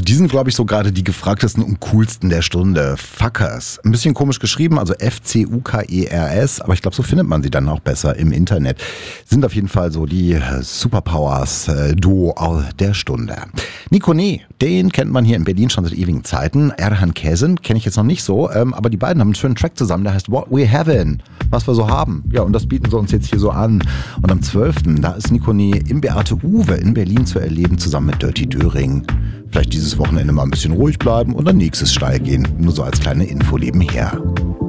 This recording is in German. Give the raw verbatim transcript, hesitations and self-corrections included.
die sind, glaube ich, so gerade die gefragtesten und coolsten der Stunde. Fuckers. Ein bisschen komisch geschrieben, also F C U K E R S, aber ich glaube, so findet man sie dann auch besser im Internet. Sind auf jeden Fall so die Superpowers-Duo der Stunde. Nico Nee, den kennt man hier in Berlin schon seit ewigen Zeiten. Erhan Käsen kenne ich jetzt noch nicht so, ähm, aber die beiden haben einen schönen Track zusammen, der heißt What We Havin', was wir so haben. Ja, und das bieten sie uns jetzt hier so an. Und am zwölften da ist Nico Nee im Beate Uwe in Berlin zu erleben, zusammen mit Dirty Döring. Vielleicht dieses Wochenende mal ein bisschen ruhig bleiben und dann nächstes steil gehen. Nur so als kleine Info nebenher.